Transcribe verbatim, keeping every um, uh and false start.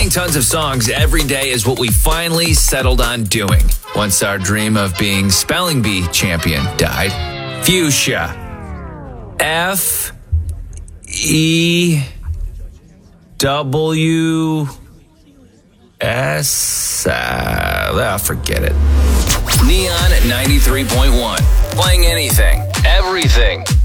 Playing tons of songs every day is what we finally settled on doing once our dream of being Spelling Bee champion died. Fuchsia. F E W S. Uh, forget it. Neon at ninety-three point one. Playing anything, everything.